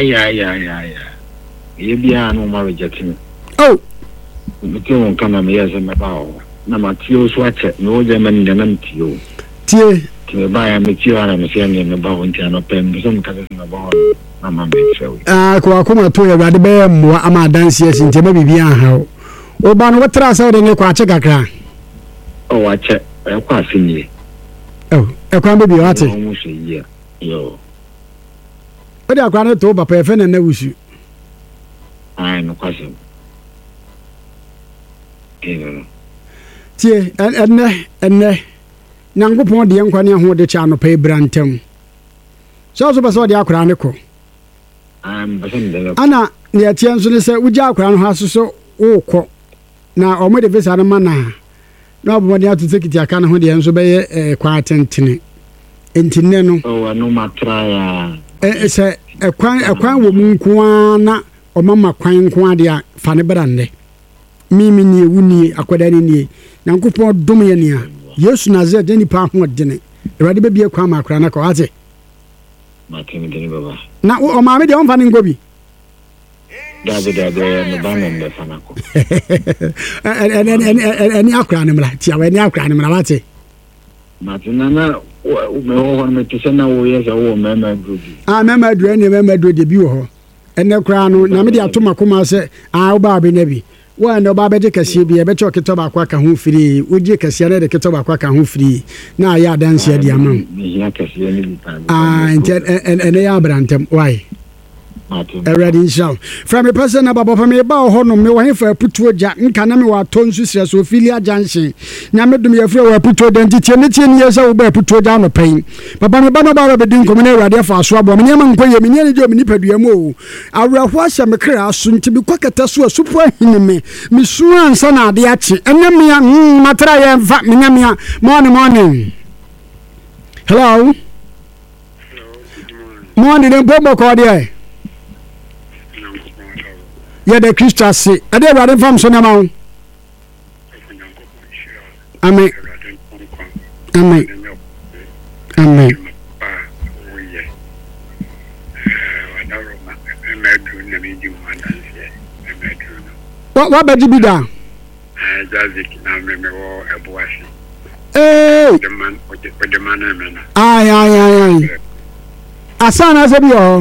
F: Ye bia no ma reject me.
A: Oh.
F: Me ke won kana me ya se me ba o. na matio so ache no Germany na mtio
A: tie
F: tie ba ya metio ara me se ne ba won tia no pem so mka se na ba na ma me chewe
A: ko akoma to ya de be mo ama danse asi ntema bibia ha o ba no watra sa de ne kwa ache kakra
F: o wache e kwa afinye
A: e kwa be bi wate
F: o mu se yi yo
A: o de akwa no to ba pa efe na wusu
F: ai no kwase
A: tie enne nyankopon de nkwane ho de cha no pa ibrantam so ba de akra ne ko ana ne atia nso ne se wuja akra no ha so wo ko na o mo de visa no mana na obo de atu sekiti aka no ho de nso be ye kwa tentene entine no
F: o anu matra ya
A: se ekwan wo mu nko na o mama kwan nko ade a fa ne brande mimi ni ewuni akwada ni nyankopon dom ye nia Yesu naze de nipa ho de ne ewade be bie kwa makra na ko ate
F: matemi de baba
A: na o ma me de on fa ne ngobi
F: David no banen de fanako
A: eni akra ne mra ti awe ni akra ne mra wate
F: matina na me ho me tse na wo ye wo mema drugi
A: mema dru eni mema dru de bi wo ho ene kra no na me de atoma koma se wo ba be na bi wa no ba be de kase bi e be cho keto ba kwa ka ho firi uji kase na de keto ba kwa ka ho firi na ya dance ya di amam
F: ya kase ni bi pa
A: ene ya brantem why already show from a person about me ba ho no me wo hefa putuo ja nka na me wa to nsu sire so filia junction nya me dum ye frɛ wa putuo identity ne tie ne ye sa wo ba putuo ja no pen papa me ba no ba be din komene awade fa so abo me ne man koye me ne je me nipadua mu o awrahwo asha me kra aso nti bi kwakata so asupo ahini me su ansa na ade achi ene me matra ye mfa me nya me morning hello morning den bobo ko de ya de Christa se ade awade fam so na ma wo amen amen amen what beji bi da ay asana se bi o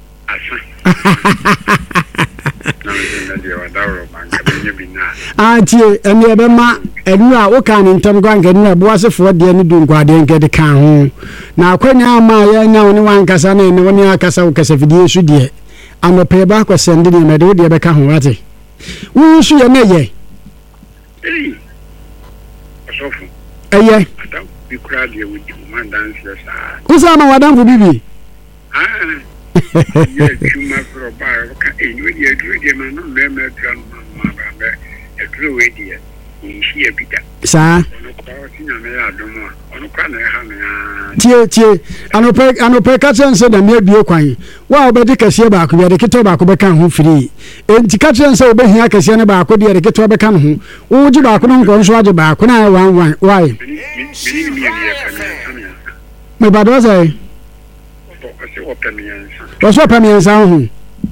A: auntie ene ebe ma enu a wo kan ntem gwa nke nu ebo asefo de ne du nkwade nke de kan ho na akwanya ma ya nya woni wan kasa na ene woni akasa wo kasa fidie su de anope ba kwa sende ne me de wo de be ka ho wate wo su ye meye
F: asofu
A: eye
F: adam bi kura de wo di man dance sa
A: usama wadan fu bibi
F: ya chuma pro ba ka enwe ye dru de ma no me dran ma ba be e dru we di nshi e bida
A: sa
F: ono ko sinya me ya do mo ono kwa na ha me
A: tie anope ka chense da me bie kwan wa obedi kase ba ko de keto ba ko be kan ho firi enti ka chense obehi akase ne ba ko de keto be kan ho wo ji ba ko no nko nso age ba ko na 11 why me ba do say oso pamiensa ho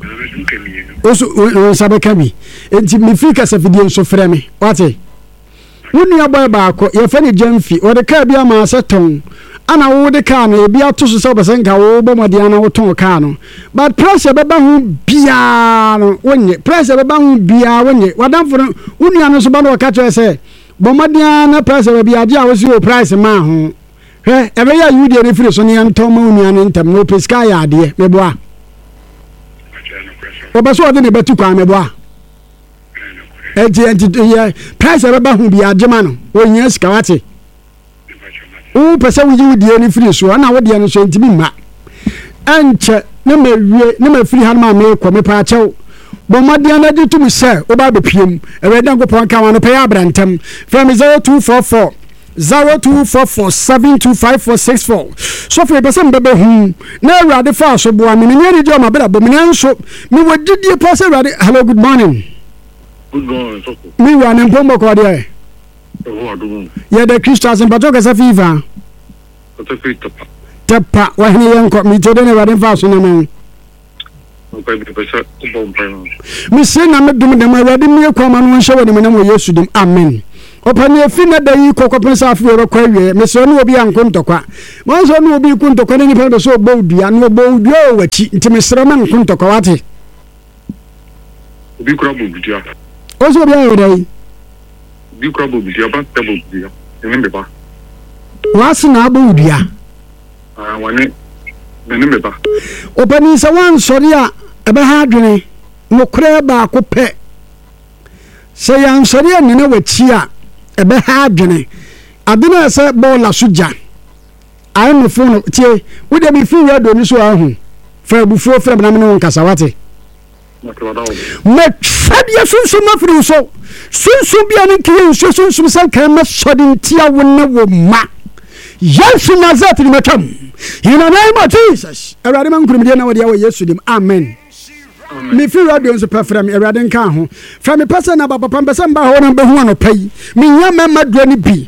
A: oso sabe kabi enti mi fika se fidie nso frɛ me wate woni aboy ba ko ye fa ne jamfi o de ka bia ma seton ana wo de ka no bia to so se besenka wo bo mode ana wo ton ka no but pressure be ba ho bia no wonye pressure be ba ho bia wonye wadamfo woni ano so ba no ka kire se bo mode ana pressure be bia dia wo si o price ma ho ebe ya yudi ne firi so ne antom ma unu ane ntam no pesika ya ade meboa obaso ode ne betu kwa meboa enti ye price ebe ba hu bi agema no onya sika wate o pese wo yudi ne firi so na wo de ne so ntimi ma enche ne mawie ne ma firi han ma me ko me pa chew bo mode na di tum se oba be piem ebe dan ko pon ka wa no pe ya brantam from 0244 0244725464 so for person bebe hu na awade fa so bo amene ne ri joma bela bo mene nso mi wodidie pose awade. Hello, good morning.
F: Good morning.
A: Mi wa ne mpombo ko de ye de Christas en bato ka sa fiva
F: to fit
A: tapa wa hini yanko mi to de ne awade fa so na men mi se na me dum de ma awade mi ko ma no hye wo de me na mo Yesu dim amen opani efi na da yi kokopin sa afu ro kwa wie me so no obi anko ntokwa mo so no obi ku ntokwa ni pa be so bowdua no bowdua wachi nti me sere man ku ntokwa wate
F: obi kura bowdua
A: o so obi ayo dai
F: obi kura bowdua ba ta bowdua ene ba
A: wase na bowdua
F: wane ene ba
A: opani sa wan sori a ebe ha adwene no kura ba ko pe se yan sori a nene wachi a ebe ha adwene adena se bola soja ai mo phone tie wo de bi fi radio ni so ahu fa bufuo fra na me no nkasa wate me fadia sunsun mafiri so sunsun bia ne kiye so sunsun san kan ma sodin tia wona wo ma yesu nazareth ni matam in the name of Jesus erade man kuru me na wo de awo yesu dim amen me fi radio so pefra me erade nka ho fra me pesa na baba pamba se mba ho na be hu no pai me nya mama do ni bi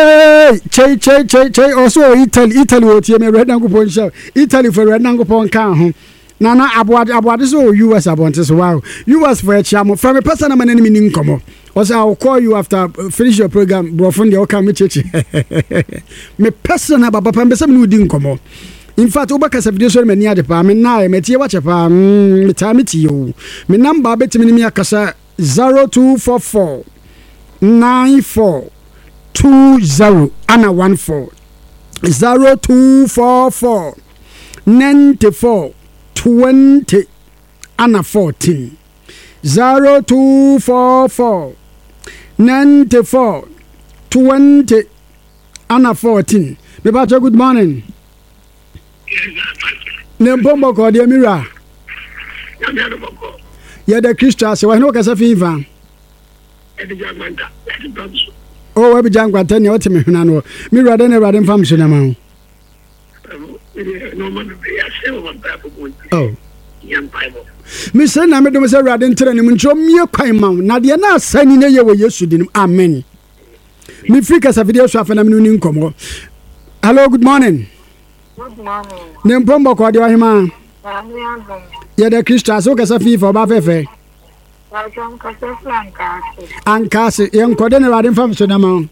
A: chei also Italy wo tie me erade ngopon sha Italy for erade ngopon ka ho nana aboade so US abonte so wow US for a chamo from a person na manani ni nkomo also I'll call you after finish your program bro from the okay me chechi me person na baba pamba se me udi nkomo in fact obaka sa video so me ni ade pa me na me tie wache pa me ta me tie o me number betimi ni akasa 0244 9420 ana 14 0244 94 20 and 14 0244 94 20 and 14 Bebacho good morning Nempombo ko de mira ya de Christo se wa no kasa fifa oh we be jangwanta ne otime huna no mira de ne rade mfam so na ma oh me say na me do me say rade ntere ni ncho mie kwan ma na de na asani na ye wo Yesu dinim amen me fika sa video so afana me ni nkomo hello good morning Nempombo ko de ohima ya de Christo so ka sa fifa ba fefe ankase yen ko de ne rade mfam so na ma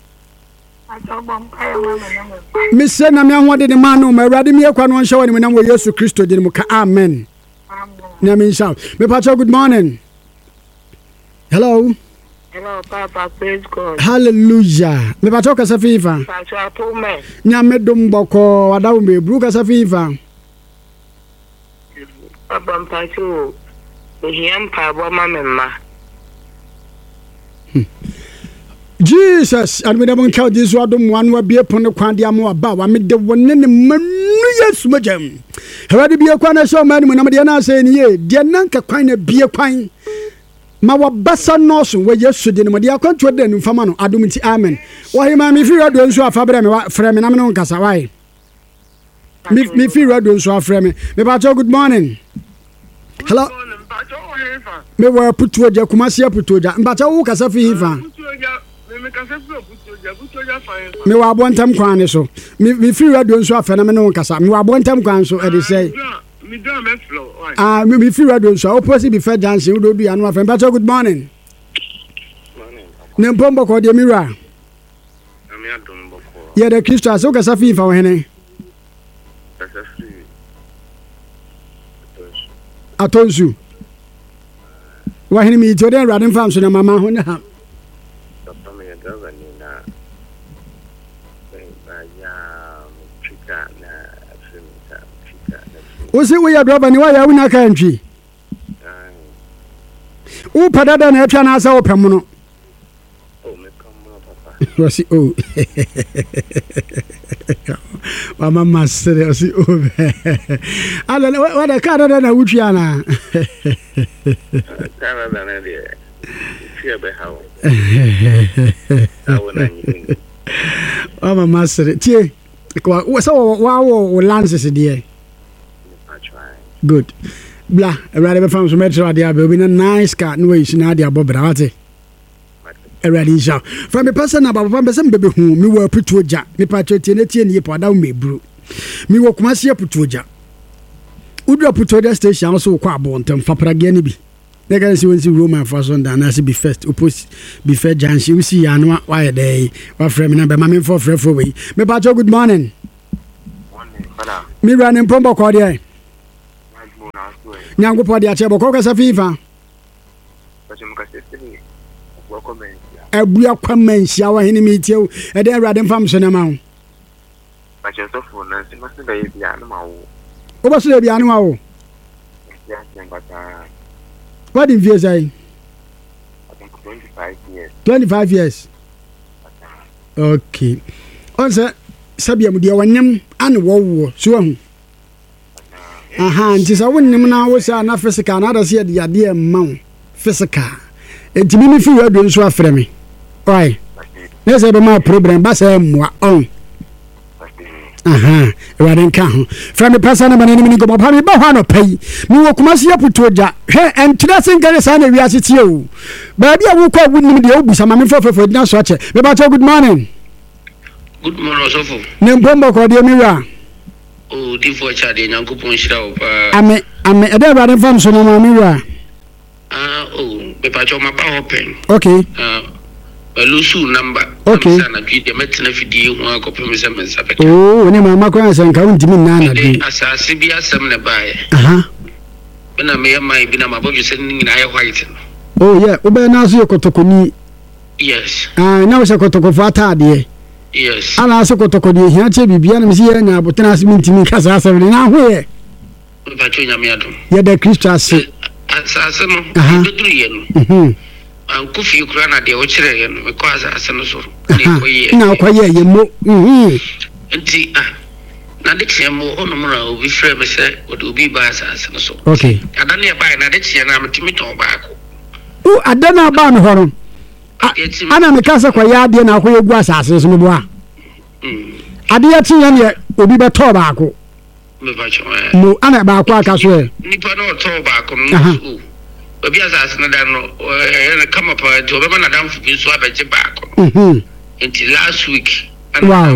A: Misse na me ahode de manu ma awrade me akwa no nhyɛ wɔ ne nam wɔ Yesu Kristo de mu ka amen na me nhyɛ me pacha good morning hello
G: papa praise God
A: hallelujah me pacha ka sa fifa
G: pacha to me
A: nya me dum bɔkɔ wadawo me bru ka sa fifa
G: papa pacha ohia mpa bo ma me ma
A: Jesus and we don't count this one will be upon the quandiamo about I made the one in the yes majam. Already be a corner so man when I'm saying ye, dear Nanka quine a beer quine. Mawa bassa notion where you should in my control then from Adumiti amen. Why, ma'am, if you are doing so a fabric frame and I'm on Casawai. Me feel doing so a frame. Me bacho good morning. Hello. Me were put to a Jacumasia Putoja, but I walk as a fever. Me wa bontam kwan so me free radio so afena me no kasa me wa bontam kwan so e dey say me do me flow me free radio so opposite be fair dance we do anu afena but good morning Nempombo ko de mira me adom boko ye de Christo so kasa fi fa wo hene kasa fi atonsu wa hene mi to den radio fam so na mama ho na Osi we ya driver ni wa ya wuna ka ntwi. U padada na etwa na asa opem no. Oh me come papa. Osi oh. Mama masere osi oh. Ala wa da ka da na wutwi ana. Ka da na de. Fie be hawo. Awo na nyi. Mama masere tie. Kwa so wa wo lances de. Good. Blah, everybody from some metro there will be a nice car no way na dia bobrate. Everybody show. From a person about person baby who me were put to ja. Me patriote ne tie ne pa da me bru. Me wo kumasi put to ja. Udra put to the station so kwa bontem fa prage ne bi. they can see when see Roman for Sunday and I see be first oppose be fair Janshi we see and why they what frame number my for way me pacho good morning me running pombo kwa dia nyango po dia chebo ko kasa fifa abua kwamensia wa hini mitiew e dey awrade mfam so na ma wo
F: pacho so for na se maso da bia na ma wo
A: obaso da bia na ma wo what in years I think 25 years 25 years okay onse sabia mu dia wanyam an wo so hu aha nti sa wonnim na wo sa na physical na da se dia dia ma physical entimi mi fi wadu so afre me oi na se be ma problem ba sa mo on aha ewade nka ho from the person na ni ko pa mi ba hwa no pai mi wo kuma se aputoja he entra singare sa na wi asiti o ba bia wo kwa wunnim de obusa ma me fofofo dina so ache me ba good morning osofo ne mpombo ko de mi wa
F: o di fo cha de nyankopon hira o pa
A: ame ede ewade fam so na ma mi wa
F: me pa cho ma pa open
A: okay
F: Lusu number.
A: Okay.
F: Sana kidi metina fidi ho akopem se mensa peka.
A: Oh, ni mama kwa nsanka undimi nana bi.
F: Asase bi asem na bae.
A: Aha.
F: Bina me mai bina mabodju se ni na ye white no.
A: Oh yeah, obe na so yekotokoni.
F: Yes.
A: Na wo se kotokofo atade.
F: Yes.
A: Ana se kotokodi hia che bibia na msi ye nya abotena asimintimi kasa asem na hoye.
F: Ba cho nya me adom.
A: Ye da Christo ase.
F: Asase no. Bedru ye no. Kufi kurana de ochire ye no ko asase no so. Ni ko ye.
A: Na ko ye ye mo.
F: Nti na de tiemo ono mura obi frɛ me sɛ obi ba asase no so.
A: Okay.
F: Adana ye ba na de tie na metimi ton ba ko.
A: Adana ba me horo. Ana me kasa kwa ya de na ko ye gu asase so me bo a. Ade ya tie ne obi be to ba ko.
F: Me ba cho.
A: No ana ba ko aka so e.
F: Nipa no to ba ko no. Obi asase no da no kama pa to be na damfu bi so abeje ba ko. Until last week.
A: Wow.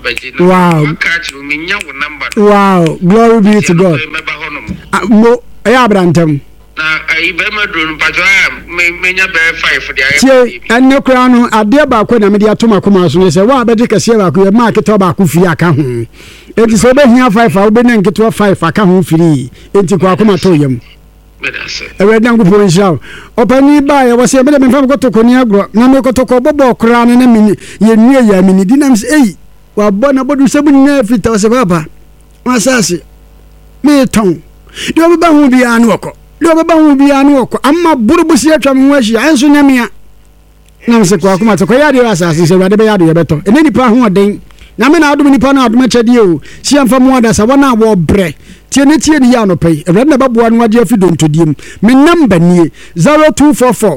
A: Wow. Glory be to God. Mo Abraham.
F: I be my drone patwa menya be 5 dia.
A: Tie enne kura no ade ba ko na me dia to makoma so ne se wa be de kase ba ko ye market ba ko fi aka ho. Enti so be hia 5 a obe na nketo 5 aka ho firi. Enti ko akoma to yam. Ewe dan go po nshira. Opani ba ye wo se be de me fam ko to ko ni agro. Na me ko to ko bobo kura ne na me ye nue ya me ni dinam se ei. Wa bo na bodu se bu na fita se baba. Masase. Me ton. Do be ba hu bi anu ko. Do baba hu bia no ko amma burubusi atwa me washi anso nyamea na se kwa kuma to ko ya de asase se wade be ya de ye beto ene nipa hu oden na me na adum nipa na adum chade o si amfa mu oda sa wana wo bre tie ne tie ni ya no pay e na baboa no ade afi don todiem me number nie 0244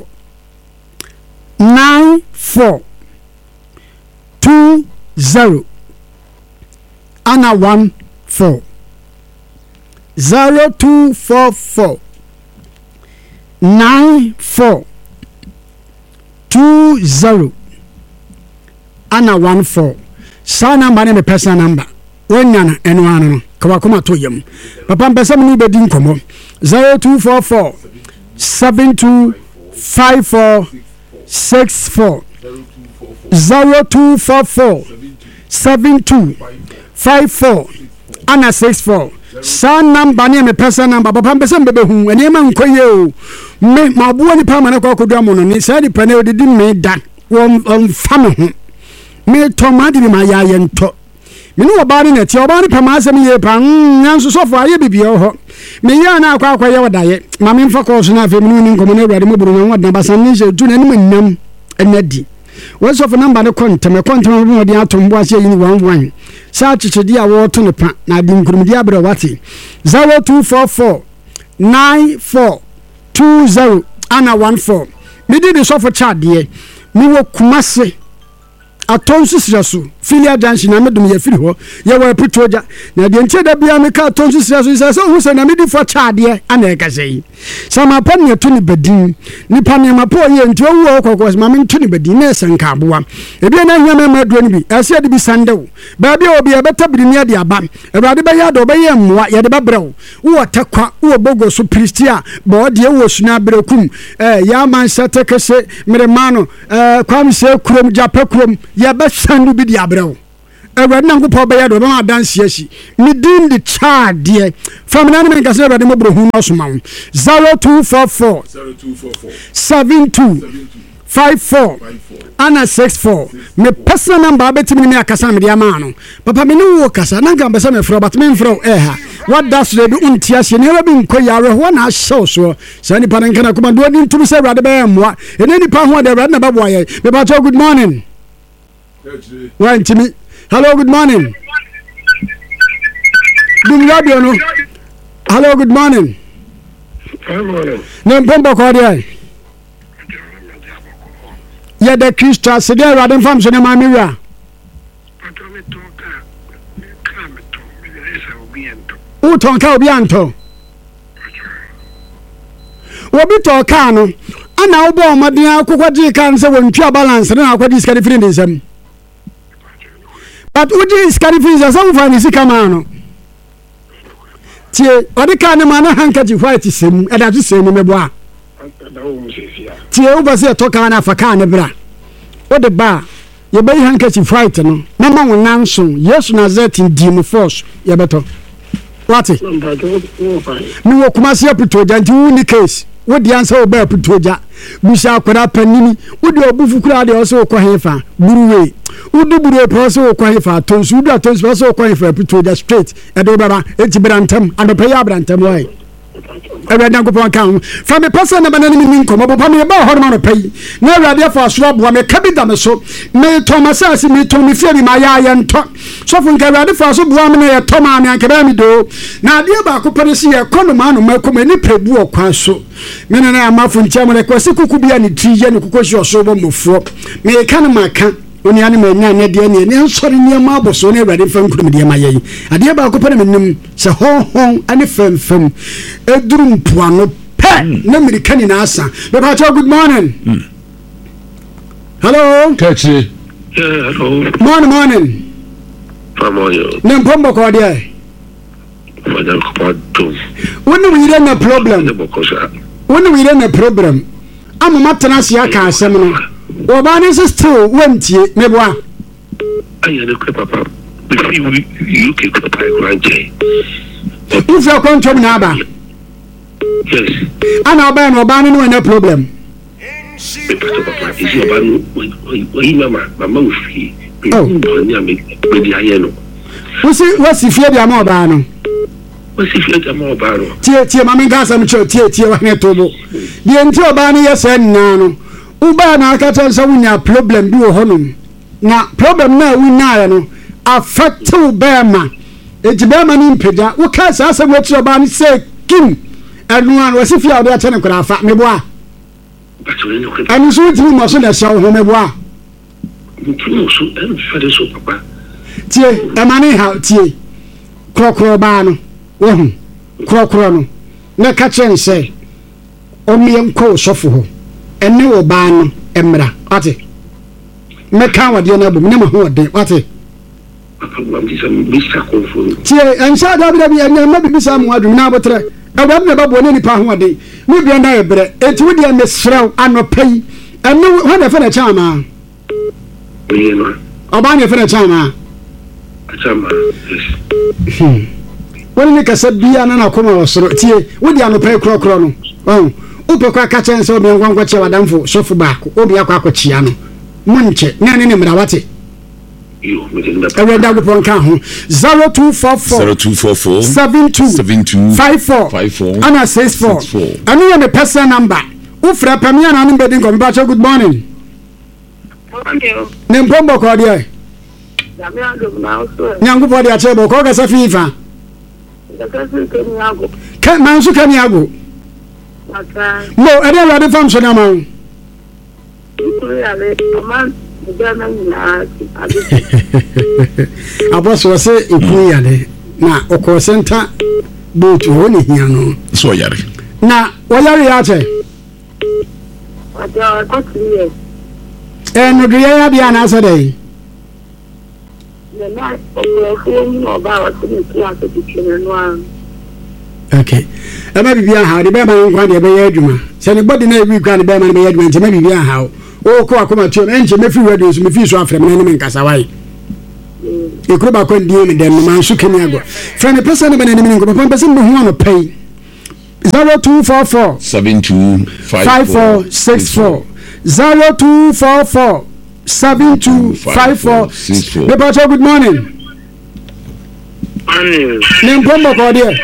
A: 94 20 ana 14 0244 94 20 ana 14 sa number ne me personal number wonyana eno ano no kwa koma to yam papa mpesa mu be di nkomo 0244 7254 64 0244 7254 ana 64 sa number ne me personal number papa mpesa mbebe hu ene ma nkoye o me mabuo ni pa ma na kwa kodua mo no ni sa di pa ne odidi me da won fam ho me to ma di ma ya ye nto me no oba ni na ti oba ni pa ma asem ye pa nyanso sofo aye bibie ho me ya na akwa ye wodaye ma me mfa ko so na fe me ni nkomo na awade mo buru na wadna basan ni je tu na ni nyam enadi won sofo number ne kontem mo di atombo ase yi ni 11 sa chichedi a wo to ne pa na di nkurumdi abre wate 0244 94 20 ana 14 me di the sofo chat de mi wo kumase aton sisira so filia junction na medum ye firi ho ye wa putoja na de ntie da bia me ka to nso sira so hu se na medi fo chaade ana e ka sei sama pa ne to ni badin ni pa ne ma po ye nti owu okokos ma me to ni badin na senka aboa e bia na hia me ma do ni bi ase de bi sandew ba bia obi e beta biri ne de aba ewade be ya do be ye mmoa ye de ba brew wo takwa wo bogo so pristia bo de wo suna brekum ya man sate kese mere mano kwam se kurom japa kurom ye be sandu bi de abrew ewade na ngopo be ya do be ma dance yashi mi din the child there from na me kase ewade mo brohu no so ma 0244 72 54 ana 64 me personal number betimi me akasa me dia ma no papa me no wo kasa na nka mbesa me fro but me fro ha what does they do untia se ne ba bi nko yare ho na show so sani pa nka na kuma do ni ntumi se rade be moa ene ni pa ho de rade na ba boa ye me ba good morning wa ntimi hello good morning dum radio no hello good morning ne pombo ko dia ya da Kristo se de rade fam so ne ma mi wia o ton ka obi anto obi to ka no ana obo omodin akokwa ji kan se wontwa balance na akwa dis kadi free nsem but uji is kadi free nsem fa ni sika ma no tie odi ka ne ma na hankaji white sem eda ju sem mebo a tie u ba se to ka na fa ka ne bra o de ba ye be hankaji white no na ma wonan so Yesu Nazareth di mu force ye beto what mi wo kuma se aputoja nti wu ni case wo di ansa wo ba aputoja busa akwara panini wo di obufu kura de o se wo kwa hefa buruwe wo di buru e so wo kwa hefa tonsu du atonsu so wo kwa hefa aputoja straight e do baba e ti brantam adopa ya brantam wai ewade akopon kan from the person na banani mi nkomo bo pa me ba ho no pai na ewade fa so aboa me kabida me so me Thomas asi me to me fie mi ma ya ye nto so fun ka ewade fa so boa me na ye to ma me anke ba mi do na ade ba akopere si ye kono ma no makoma ni prebu okwan so me na amafo ntia mo le kwasi kuku bia ni trije ni kukoshi oso bo mofo me kan maka oni ani ma nya ne de ne nsori ne ma aboso ne ewade fa nkuru me de ma ye ade ba akopere me nim se hon ani fem edurum puano pe na mirikani na asa be ba good morning hello
B: Kachi
F: hello
A: morning
F: Famoyo
A: ne mpombo ko dia
F: madam ko to
A: wonu we dey na problem wonu we dey na problem am matana sia ka asem no oba ne still wentie meboa
F: ayi ne ko papa you ke ko pa granje
A: if you come to na aba
F: yes
A: ana oba no na problem
F: papa isi oba no oyi mama ufi nya me di aye no
A: wasi fie dia ma oba no
F: wasi fie dia ma oba no
A: tie mama nga sam cho tie wa ne tobo die nti oba no yesa nna no uba na aka tansa wunya problem bi wo honum na problem na wunya no affect ubema ejibema ni mpeda wo ka sa asem wetu oba ni se kim anu an wasi fia odo atene kura afa meboa anu so timi mo so na sha ho meboa
F: ntino so en fade so papa
A: tie amani ha tie krokro ba no wo hu krokro no na ka chen se o mi enko sofo ho ene wo ba no emra ate me ka wade na bum ne mo ho de ate tie ensa da bi anya ma bi sa mo adum na abotre ewam na babo ne ni pa ho ade mi bia na ebre enti wo dia mesrew anopai ene ho na fa na chama oba ne fa na chama wani ni kasa bia na koma osoro tie wo dia anopai krokro no upe kwa kacha nso bi ngwankwa che wadamfo sofu baako obi akwa akochia no munche nane ne mrawate ewe da go ka ho 0244 72 54 ana 64 anu ye me personal number ufra pamia na anu bedin ko mbacho good morning ne mpombo ko dia nyangu podi achebo ko ga safifa ka mansu kan yago no ere la de fam so na ma Aboso wase ikun yade na okọ center boat ho ni hia no
B: so yare
A: na woyare ya che
G: Aja ko tiye
A: no de ya bia na so dey
G: na ko no ba wa tini ki a to dikene no an
A: okay aba bibia ha de be ma nkwa de be ya adwuma se ne body na ebi kwa ne be ma ne be ya adwuma nti ma bibia ha o ko akoma tuo enche me fi radio so me fi so afre me ne me nkasa wai ekuro ba ko ndie me dem man so kemi ago friend person ne be ne me nko person be hu an pay 0244 725464 0244 725464 Bepacho, good morning. Name Pombo Cordia.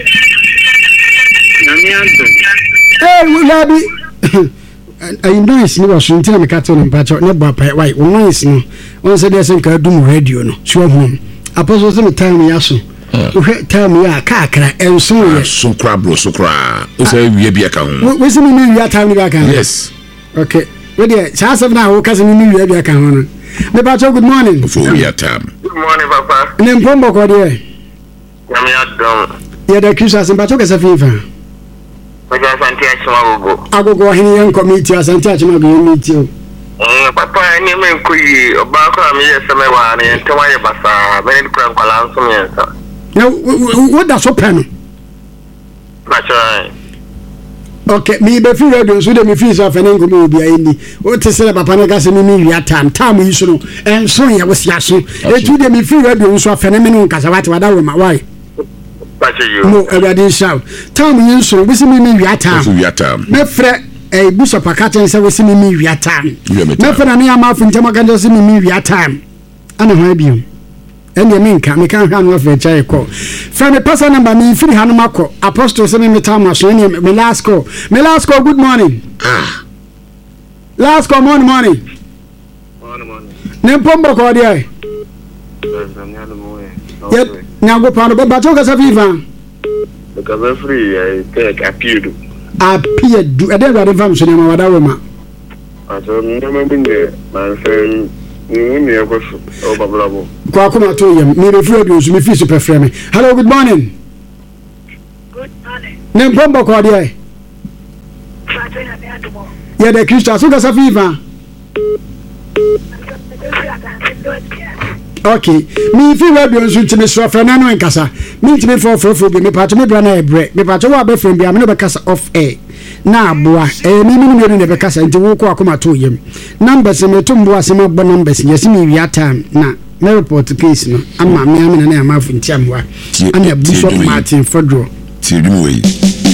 A: Hey, we love it. I know it's never soon tell me cattle and patch or never pay. Why, nice no. Once a day, I think I do radio no. Sure home. Apostles me tell me yaso. Tell me ya kakra and so
B: crab so cra. We say we be account.
A: We see me you time back.
B: Yes.
A: Okay. Where the chance of now cousin me you be account. Bepacho, good morning.
B: Before we have time.
F: Good morning, Papa.
A: Name Pombo Cordia.
F: Yami Adam.
A: Yeah, the Christmas and Pacho is a fever.
F: Papa Santia Chimago.
A: I go here and committee as Santia Chimago meet you.
F: Papa, I name him Kuyi, Obaka, me, Samewan, and Tomaya Basa, very crank allows me.
A: Now, what does open? Okay, me be free radio so dem fees of an engo me bia ni. O te say papa na gase me wi time yi so no. En so ya wo sia so. E tu dem free radio so afene me no nkasa wate wada wo ma why? No, everybody shout. Time yi so we see me wi time. Me frɛ Bishop Akaten say we see me wi time. Me frɛ na ne amafu ntama kan say me wi time. Ana ho abiem. Ende me nka me kan hwan of chai call. From the person number me free hanumako apostle say me time so me last call. Good morning. Last call morning. Morning. Nempombo ko dia. Yet now go pa no be bacho ka sa viva.
F: Because free I take appeared.
A: Appeared do e dey ready fam so na wada wo ma.
F: Aso no me binge man say ni go so o bablabo.
A: Kwa kuma to yam me be free do so me fi super frame me. Hello, good morning.
G: Good morning.
A: Nempombo ko dia. Yeah, the Christian so ka sa viva. Okay, me fi radio so ntimi so fra na no nkasa. Me ntimi for be me patch me bra na ebre. Me patch wa be friend bia me no be kasa off air. Na aboa me ne be kasa nti wo ko akoma to yam. Numbers me to mbo asema bo numbers yes me wi time na me report case no ama me na amafu nti amwa. Ana Bishop Martin Fodro.
B: Ti dum we.